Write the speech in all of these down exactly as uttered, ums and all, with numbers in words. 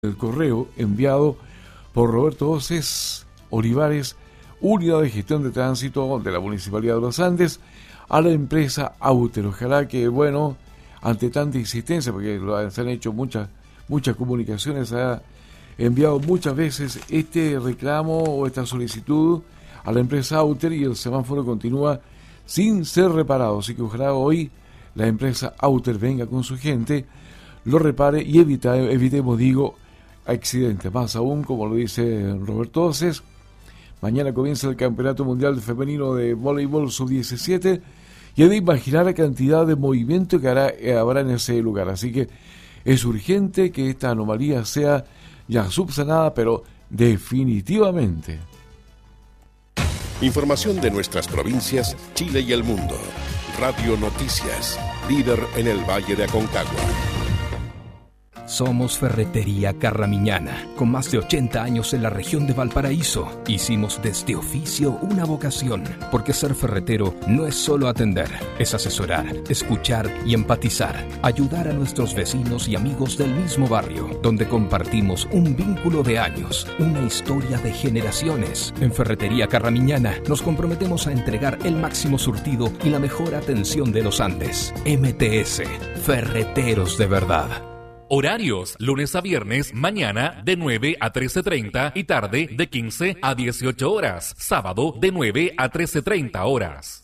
El correo enviado por Roberto Oces Olivares, Unidad de Gestión de Tránsito de la Municipalidad de los Andes, a la empresa Auter. Ojalá que, bueno, ante tanta insistencia, porque lo, se han hecho muchas, muchas comunicaciones, se ha enviado muchas veces este reclamo o esta solicitud a la empresa Auter y el semáforo continúa sin ser reparado. Así que ojalá hoy la empresa Auter venga con su gente, lo repare y evita, evitemos, digo, accidentes. Más aún, como lo dice Roberto Oces, mañana comienza el Campeonato Mundial Femenino de Voleibol sub diecisiete y hay de imaginar la cantidad de movimiento que hará, eh, habrá en ese lugar. Así que es urgente que esta anomalía sea ya subsanada, pero definitivamente. Información de nuestras provincias, Chile y el mundo. Radio Noticias, líder en el Valle de Aconcagua. Somos Ferretería Carramiñana, con más de ochenta años en la región de Valparaíso. Hicimos de este oficio una vocación, porque ser ferretero no es solo atender, es asesorar, escuchar y empatizar, ayudar a nuestros vecinos y amigos del mismo barrio, donde compartimos un vínculo de años, una historia de generaciones. En Ferretería Carramiñana nos comprometemos a entregar el máximo surtido y la mejor atención de los Andes. M T S, Ferreteros de verdad. Horarios, lunes a viernes, mañana de nueve a trece treinta y tarde de quince a dieciocho horas. Sábado de nueve a trece treinta horas.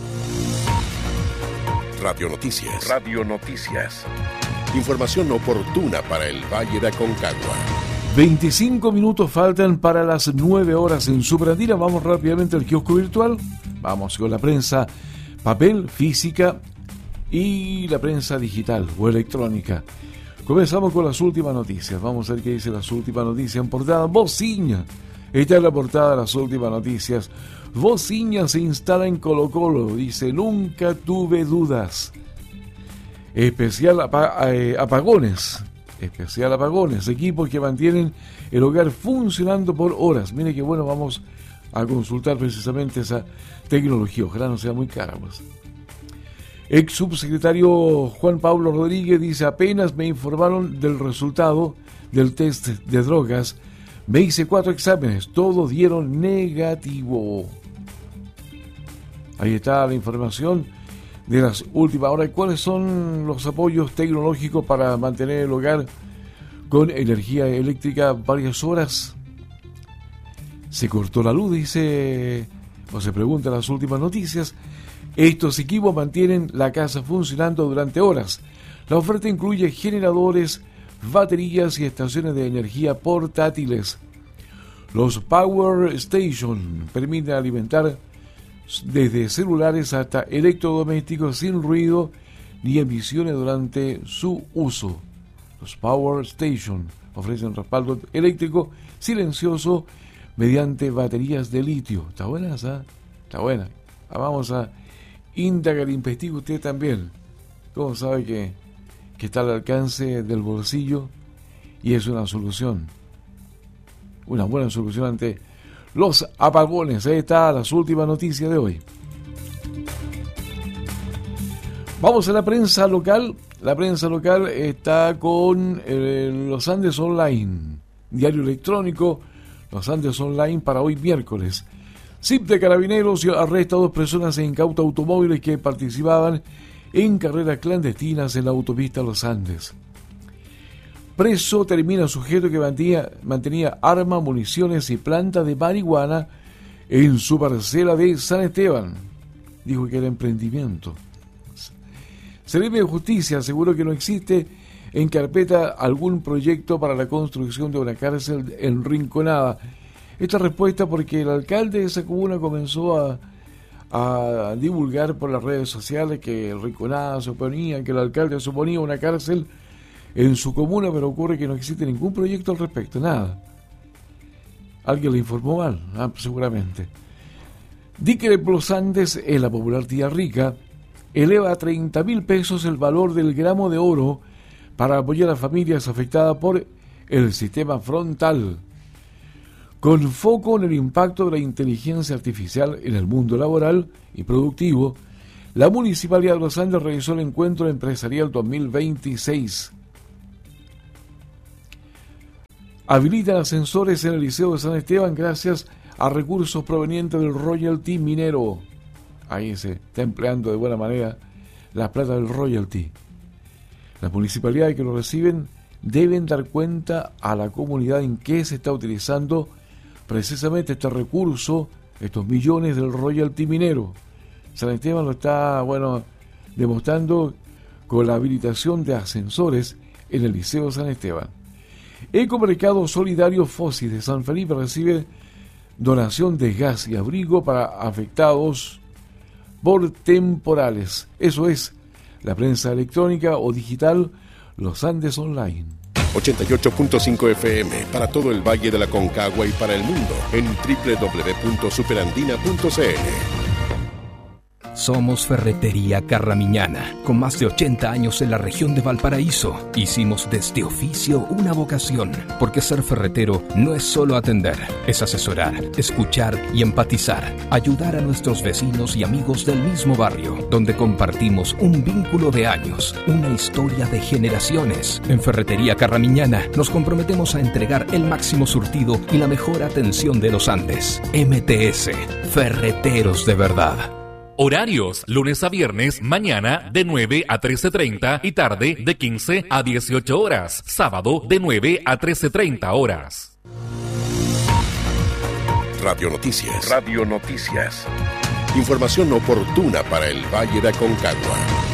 Radio Noticias. Radio Noticias. Información oportuna para el Valle de Aconcagua. veinticinco minutos faltan para las nueve horas en Superandina. Vamos rápidamente al kiosco virtual. Vamos con la prensa papel, física y la prensa digital o electrónica. Comenzamos con las últimas noticias. Vamos a ver qué dice las últimas noticias en portada. Bociña. Esta es la portada de las últimas noticias. Bociña se instala en Colo Colo. Dice, nunca tuve dudas. Especial apa- eh, apagones. Especial apagones. Equipos que mantienen el hogar funcionando por horas. Mire qué bueno, vamos a consultar precisamente esa tecnología. Ojalá no sea muy cara, pues. Ex subsecretario Juan Pablo Rodríguez dice, apenas me informaron del resultado del test de drogas, me hice cuatro exámenes, todos dieron negativo. Ahí está la información de las últimas horas. ¿Cuáles son los apoyos tecnológicos para mantener el hogar con energía eléctrica varias horas? Se cortó la luz, dice, o se pregunta en las últimas noticias. Estos equipos mantienen la casa funcionando durante horas. La oferta incluye generadores, baterías y estaciones de energía portátiles. Los Power Station permiten alimentar desde celulares hasta electrodomésticos sin ruido ni emisiones durante su uso. Los Power Station ofrecen respaldo eléctrico silencioso mediante baterías de litio. ¿Está buena esa? Está buena. Vamos a indagar, investiga usted también. ¿Cómo sabe que, que está al alcance del bolsillo? Y es una solución. Una buena solución ante los apagones. Ahí está las últimas noticias de hoy. Vamos a la prensa local. La prensa local está con eh, Los Andes Online, diario electrónico Los Andes Online para hoy miércoles. C I P de Carabineros arresta a dos personas e incauta automóviles que participaban en carreras clandestinas en la autopista Los Andes. Preso termina sujeto que mantenía, mantenía armas, municiones y plantas de marihuana en su parcela de San Esteban. Dijo que era emprendimiento. Servicio de Justicia aseguró que no existe en carpeta algún proyecto para la construcción de una cárcel en Rinconada. Esta respuesta porque el alcalde de esa comuna comenzó a, a divulgar por las redes sociales que el Rinconada se oponía, que el alcalde se oponía a una cárcel en su comuna, pero ocurre que no existe ningún proyecto al respecto, nada. Alguien le informó mal, ah, seguramente. Dique Los Andes, en la popular Tía Rica, eleva a treinta mil pesos el valor del gramo de oro para apoyar a familias afectadas por el sistema frontal. Con foco en el impacto de la inteligencia artificial en el mundo laboral y productivo, la Municipalidad de Los Andes realizó el Encuentro Empresarial dos mil veintiséis. habilitan ascensores en el Liceo de San Esteban gracias a recursos provenientes del royalty minero. Ahí se está empleando de buena manera la plata del royalty. Las municipalidades que lo reciben deben dar cuenta a la comunidad en qué se está utilizando precisamente este recurso, estos millones del royalty minero. San Esteban lo está, bueno, demostrando con la habilitación de ascensores en el Liceo San Esteban. Ecomercado Solidario Fosis de San Felipe recibe donación de gas y abrigo para afectados por temporales. Eso es la prensa electrónica o digital Los Andes Online. ochenta y ocho punto cinco F M para todo el Valle de la Concagua y para el mundo en doble u doble u doble u punto superandina punto c l. Somos Ferretería Carramiñana, con más de ochenta años en la región de Valparaíso. Hicimos de este oficio una vocación, porque ser ferretero no es solo atender, es asesorar, escuchar y empatizar, ayudar a nuestros vecinos y amigos del mismo barrio, donde compartimos un vínculo de años, una historia de generaciones. En Ferretería Carramiñana nos comprometemos a entregar el máximo surtido y la mejor atención de los Andes. M T S, Ferreteros de verdad. Horarios, lunes a viernes, mañana de nueve a trece treinta y tarde de quince a dieciocho horas. Sábado de nueve a trece treinta horas. Radio Noticias. Radio Noticias. Información oportuna para el Valle de Aconcagua.